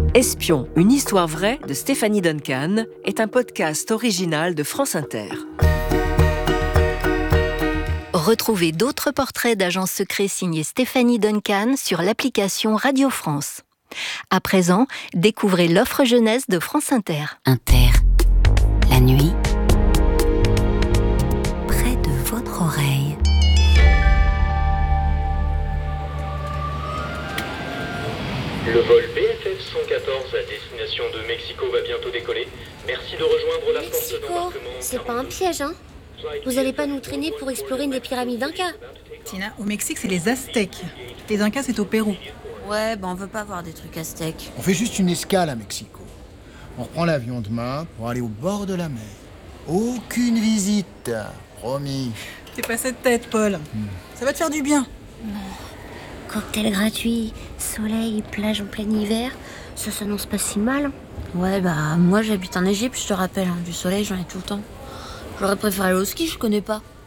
Espion, une histoire vraie de Stéphanie Duncan est un podcast original de France Inter. Retrouvez d'autres portraits d'agents secrets signés Stéphanie Duncan sur l'application Radio France. À présent, découvrez l'offre jeunesse de France Inter. Inter, la nuit, près de votre oreille. Le vol BFF 114 à destination de Mexico va bientôt décoller. Merci de rejoindre la porte d'embarquement. Mexico, c'est pas un piège, hein? Vous allez pas nous traîner pour explorer une des pyramides d'Inca? Tina, au Mexique, c'est les Aztèques. Les Incas, c'est au Pérou. Ouais, on veut pas voir des trucs aztèques. On fait juste une escale à Mexico. On reprend l'avion demain pour aller au bord de la mer. Aucune visite, promis. T'es pas cette tête, Paul. Ça va te faire du bien. Cocktail gratuit, soleil, plage en plein hiver, ça s'annonce pas si mal. Ouais, moi j'habite en Égypte, je te rappelle. Du soleil, j'en ai tout le temps. J'aurais préféré aller au ski, je connais pas.